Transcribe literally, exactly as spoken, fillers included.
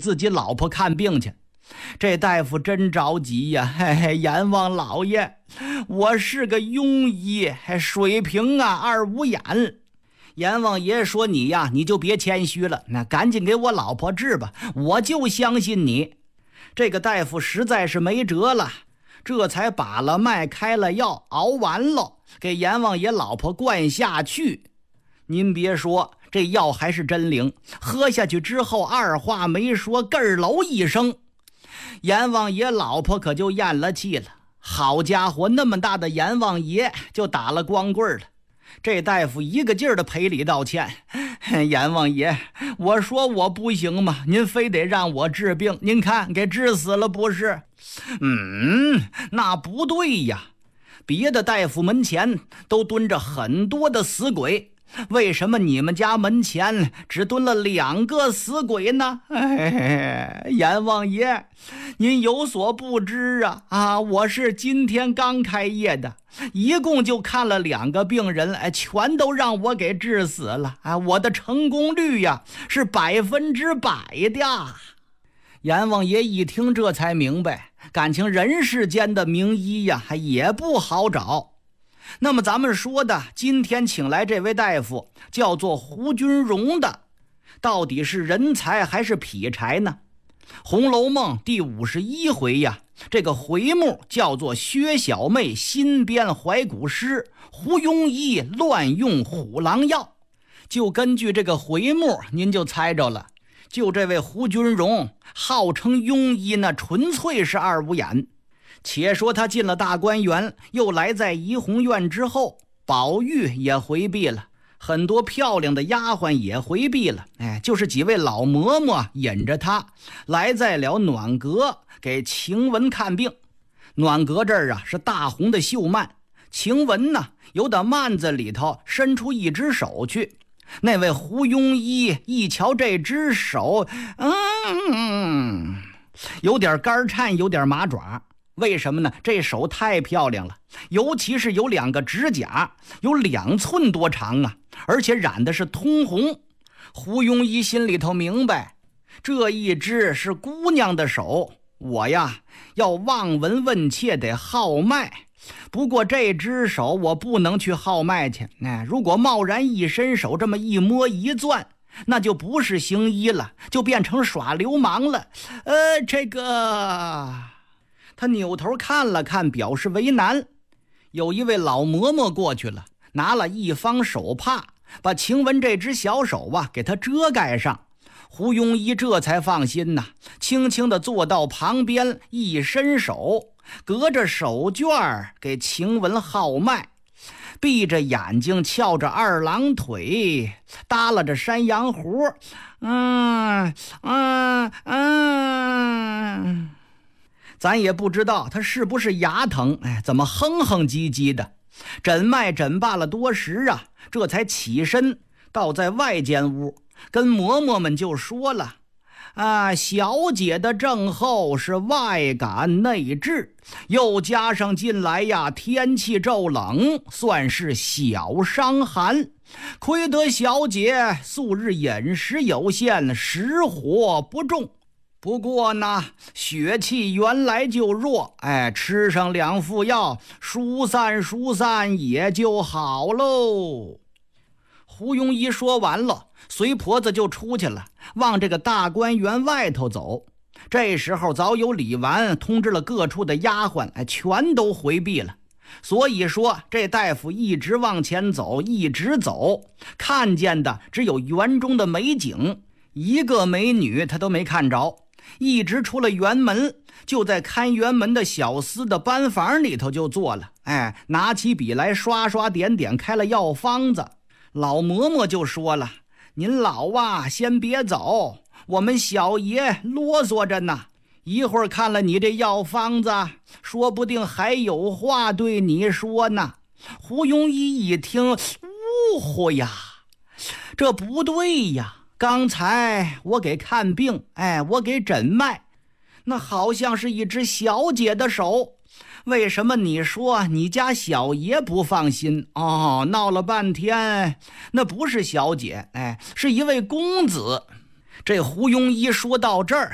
自己老婆看病去。这大夫真着急呀，嘿嘿，阎王老爷，我是个庸医，水平啊二五眼。阎王爷说你呀，你就别谦虚了，那赶紧给我老婆治吧，我就相信你。这个大夫实在是没辙了，这才把了脉，开了药，熬完了，给阎王爷老婆灌下去。您别说，这药还是真灵，喝下去之后，二话没说，咯儿喽一声，阎王爷老婆可就咽了气了。好家伙，那么大的阎王爷就打了光棍了。这大夫一个劲儿的赔礼道歉，阎王爷，我说我不行嘛，您非得让我治病，您看给治死了不是？嗯，那不对呀，别的大夫门前都蹲着很多的死鬼，为什么你们家门前只蹲了两个死鬼呢？哎，阎王爷，您有所不知啊！啊，我是今天刚开业的，一共就看了两个病人，哎，全都让我给治死了啊！我的成功率呀是百分之百的。阎王爷一听这才明白，感情人世间的名医呀也不好找。那么咱们说的今天请来这位大夫叫做胡君荣的，到底是人才还是劈柴呢？红楼梦第五十一回呀，这个回目叫做薛小妹新编怀古诗，胡庸医乱用虎狼药。就根据这个回目您就猜着了，就这位胡君荣号称庸医，那纯粹是二五眼。且说他进了大观园，又来在怡红院之后，宝玉也回避了，很多漂亮的丫鬟也回避了，哎，就是几位老嬷嬷引着他来在了暖阁给晴雯看病。暖阁这儿啊是大红的绣幔，晴雯呢由打幔子里头伸出一只手去，那位胡庸医一瞧这只手，嗯，有点肝颤，有点麻爪。为什么呢？这手太漂亮了，尤其是有两个指甲，有两寸多长啊，而且染的是通红。胡庸医心里头明白，这一只是姑娘的手，我呀要望闻问切得号脉。不过这只手我不能去号脉去，哎，如果贸然一伸手这么一摸一攥，那就不是行医了，就变成耍流氓了。呃，这个他扭头看了看，表示为难。有一位老嬷嬷过去了，拿了一方手帕，把晴雯这只小手啊给他遮盖上。胡庸医这才放心呐，轻轻地坐到旁边，一伸手，隔着手绢给晴雯号脉，闭着眼睛，翘着二郎腿，耷拉着山羊胡，嗯嗯嗯。咱也不知道他是不是牙疼，哎，怎么哼哼唧唧的。诊脉诊罢了多时啊，这才起身到在外间屋，跟嬷嬷们就说了啊，小姐的症候是外感内滞，又加上近来呀天气骤冷，算是小伤寒，亏得小姐素日饮食有限，实火不重。不过呢，血气原来就弱，哎，吃上两副药，疏散疏散也就好喽。胡庸医说完了，随婆子就出去了，往这个大观园外头走。这时候早有李纨通知了各处的丫鬟，哎，全都回避了。所以说这大夫一直往前走，一直走，看见的只有园中的美景，一个美女他都没看着。一直出了园门，就在看园门的小厮的班房里头就坐了，哎，拿起笔来刷刷点点开了药方子。老嬷嬷就说了，您老啊先别走，我们小爷啰嗦着呢，一会儿看了你这药方子，说不定还有话对你说呢。胡庸医一听，呜呼呀，这不对呀，刚才我给看病，哎，我给诊脉，那好像是一只小姐的手，为什么你说你家小爷不放心？哦，闹了半天，那不是小姐，哎，是一位公子。这胡庸医说到这儿